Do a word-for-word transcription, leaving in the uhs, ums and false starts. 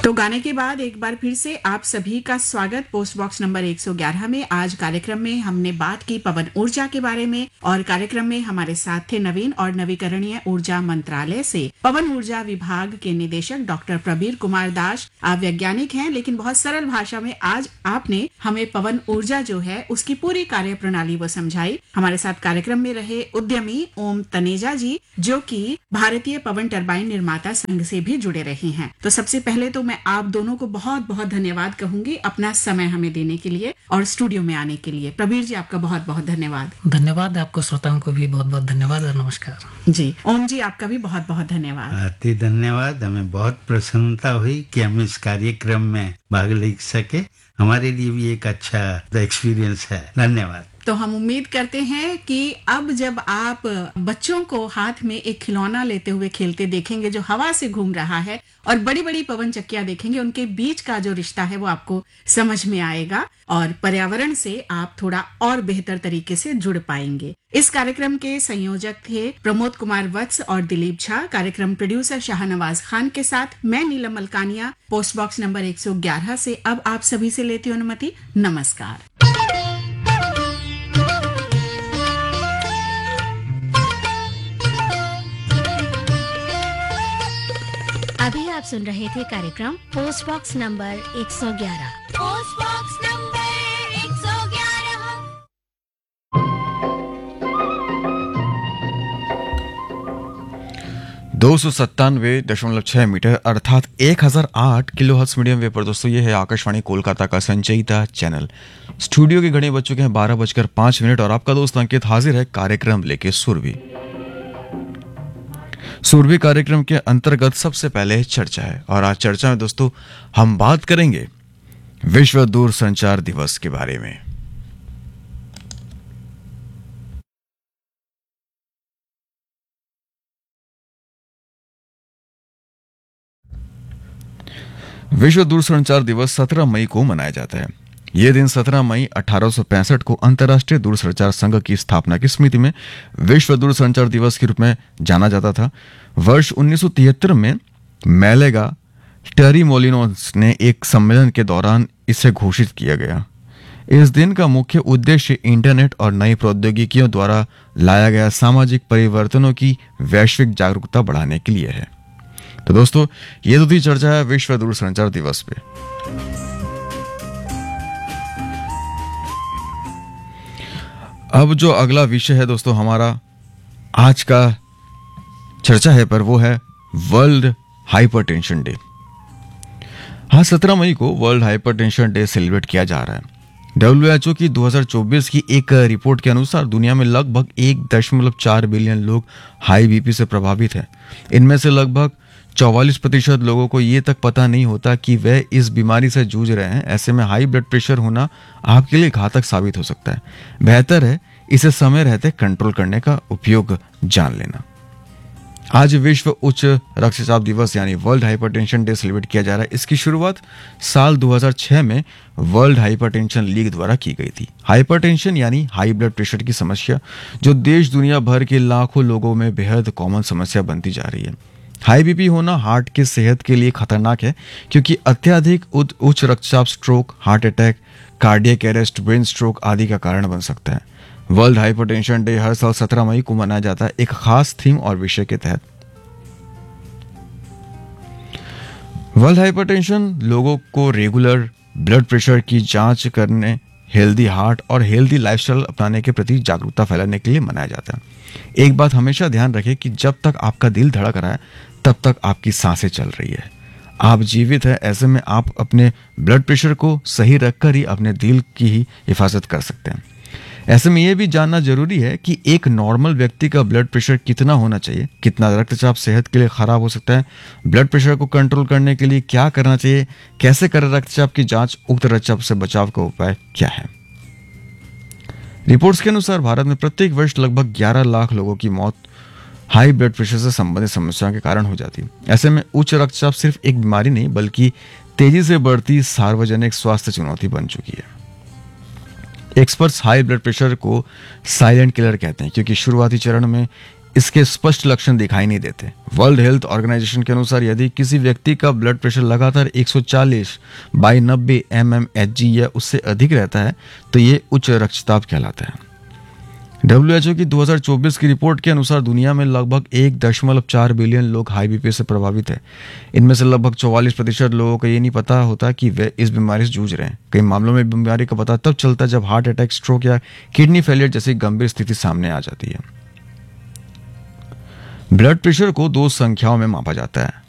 तो गाने के बाद एक बार फिर से आप सभी का स्वागत पोस्ट बॉक्स नंबर एक सौ ग्यारह में। आज कार्यक्रम में हमने बात की पवन ऊर्जा के बारे में और कार्यक्रम में हमारे साथ थे नवीन और नवीकरणीय ऊर्जा मंत्रालय से पवन ऊर्जा विभाग के निदेशक डॉक्टर प्रबीर कुमार दास। आप वैज्ञानिक हैं, लेकिन बहुत सरल भाषा में आज आपने हमें पवन ऊर्जा जो है उसकी पूरी कार्य प्रणाली वो समझाई। हमारे साथ कार्यक्रम में रहे उद्यमी ओम तनेजा जी, जो कि भारतीय पवन टरबाइन निर्माता संघ से भी जुड़े रहे हैं। तो सबसे पहले तो मैं आप दोनों को बहुत बहुत धन्यवाद कहूंगी अपना समय हमें देने के लिए और स्टूडियो में आने के लिए। प्रबीर जी, आपका बहुत बहुत धन्यवाद। धन्यवाद आपको, श्रोताओं को भी बहुत बहुत धन्यवाद और नमस्कार जी। ओम जी, आपका भी बहुत बहुत धन्यवाद। अति धन्यवाद। हमें बहुत प्रसन्नता हुई कि हम इस कार्यक्रम में भाग ले सके। हमारे लिए भी एक अच्छा एक्सपीरियंस है। धन्यवाद। तो हम उम्मीद करते हैं कि अब जब आप बच्चों को हाथ में एक खिलौना लेते हुए खेलते देखेंगे जो हवा से घूम रहा है और बड़ी बड़ी पवन चक्कियां देखेंगे, उनके बीच का जो रिश्ता है वो आपको समझ में आएगा और पर्यावरण से आप थोड़ा और बेहतर तरीके से जुड़ पाएंगे। इस कार्यक्रम के संयोजक थे प्रमोद कुमार वत्स और दिलीप झा। कार्यक्रम प्रोड्यूसर शाहनवाज खान के साथ मैं नीलम मलकानिया पोस्ट बॉक्स नंबर एक सौ ग्यारह से अब आप सभी से लेती हूं अनुमति। नमस्कार। अभी आप सुन रहे थे कार्यक्रम पोस्ट बॉक्स नंबर एक सौ ग्यारह। पोस्ट बॉक्स नंबर एक सौ ग्यारह। दो सौ सत्तानवे दशमलव छह मीटर अर्थात एक हजार आठ किलो हर्ट्ज मीडियम वेव पर दोस्तों ये है आकाशवाणी कोलकाता का संचयिता चैनल। स्टूडियो के घड़ी बज चुके हैं बारह बजकर पांच मिनट और आपका दोस्त अंकित हाजिर है कार्यक्रम लेके सुरभि। सुरभि कार्यक्रम के अंतर्गत सबसे पहले चर्चा है और आज चर्चा में दोस्तों हम बात करेंगे विश्व दूरसंचार दिवस के बारे में। विश्व दूरसंचार दिवस सत्रह मई को मनाया जाता है। यह दिन सत्रह मई अठारह सौ पैंसठ को अंतर्राष्ट्रीय दूरसंचार संघ की स्थापना की स्मृति में विश्व दूरसंचार दिवस के रूप में जाना जाता था। वर्ष उन्नीस सौ तिहत्तर में मैलेगा टेरिमोलिनोस ने एक सम्मेलन के दौरान इसे घोषित किया गया। इस दिन का मुख्य उद्देश्य इंटरनेट और नई प्रौद्योगिकियों द्वारा लाया गया सामाजिक परिवर्तनों की वैश्विक जागरूकता बढ़ाने के लिए है। तो दोस्तों ये तो थी चर्चा है विश्व दूरसंचार दिवस पे। अब जो अगला विषय है दोस्तों हमारा आज का चर्चा है पर वो है वर्ल्ड हाइपरटेंशन डे। हाँ, सत्रह मई को वर्ल्ड हाइपरटेंशन डे सेलिब्रेट किया जा रहा है। डब्ल्यू एच ओ की दो हज़ार चौबीस की एक रिपोर्ट के अनुसार दुनिया में लगभग एक दशमलव चार बिलियन लोग हाई बीपी से प्रभावित हैं। इनमें से लगभग चौवालीस प्रतिशत लोगों को ये तक पता नहीं होता कि वे इस बीमारी से जूझ रहे हैं। ऐसे में हाई ब्लड प्रेशर होना आपके लिए घातक साबित हो सकता है। बेहतर है इसे समय रहते कंट्रोल करने का उपयोग जान लेना। आज विश्व उच्च रक्तचाप दिवस यानी वर्ल्ड हाइपरटेंशन डे सेलिब्रेट किया जा रहा है। इसकी शुरुआत साल दो हज़ार छह में वर्ल्ड हाइपरटेंशन लीग द्वारा की गई थी। हाइपरटेंशन यानी हाई ब्लड प्रेशर की समस्या जो देश दुनिया भर के लाखों लोगों में बेहद कॉमन समस्या बनती जा रही है। हाई बीपी होना हार्ट की सेहत के लिए खतरनाक है क्योंकि अत्यधिक उच्च रक्तचाप stroke, heart attack, cardiac arrest, brain stroke आदि का कारण बन सकता है। वर्ल्ड हाइपरटेंशन डे हर साल सत्रह मई को मनाया जाता है एक खास थीम और विषय के तहत। वर्ल्ड हाइपरटेंशन लोगों को रेगुलर ब्लड प्रेशर की जांच करने, हेल्दी हार्ट और हेल्दी लाइफस्टाइल अपनाने के प्रति जागरूकता फैलाने के लिए मनाया जाता है। एक बात हमेशा ध्यान रखें कि जब तक आपका दिल धड़क रहा है तब तक आपकी सांसें चल रही है, आप जीवित है। ऐसे में आप अपने ब्लड प्रेशर को सही रखकर ही अपने दिल की ही हिफाजत कर सकते हैं। ऐसे में यह भी जानना जरूरी है कि एक नॉर्मल व्यक्ति का ब्लड प्रेशर कितना होना चाहिए, कितना रक्तचाप सेहत के लिए खराब हो सकता है, ब्लड प्रेशर को कंट्रोल करने के लिए क्या करना चाहिए, कैसे करें रक्तचाप की जांच, उक्त रक्तचाप से बचाव का उपाय क्या है। रिपोर्ट्स के अनुसार भारत में प्रत्येक वर्ष लगभग ग्यारह लाख लोगों की मौत हाई ब्लड प्रेशर से संबंधित समस्याओं के कारण हो जाती है। ऐसे में उच्च रक्तचाप सिर्फ एक बीमारी नहीं बल्कि तेजी से बढ़ती सार्वजनिक स्वास्थ्य चुनौती बन चुकी है। एक्सपर्ट्स हाई ब्लड प्रेशर को साइलेंट किलर कहते हैं क्योंकि शुरुआती चरण में इसके स्पष्ट लक्षण दिखाई नहीं देते। वर्ल्ड हेल्थ ऑर्गेनाइजेशन के अनुसार यदि किसी व्यक्ति का ब्लड प्रेशर लगातार एक सौ चालीस बाई नब्बे एम एम एच जी या उससे अधिक रहता है तो ये उच्च रक्तचाप कहलाता है। डब्ल्यू एच ओ की दो हज़ार चौबीस की रिपोर्ट के अनुसार दुनिया में लगभग एक दशमलव चार बिलियन लोग हाई बीपी से प्रभावित हैं। इनमें से लगभग चौवालीस प्रतिशत लोगों को ये नहीं पता होता कि वे इस बीमारी से जूझ रहे हैं। कई मामलों में बीमारी का पता तब चलता है जब हार्ट अटैक, स्ट्रोक या किडनी फेलियर जैसी गंभीर स्थिति सामने आ जाती है। ब्लड प्रेशर को दो संख्याओं में मापा जाता है,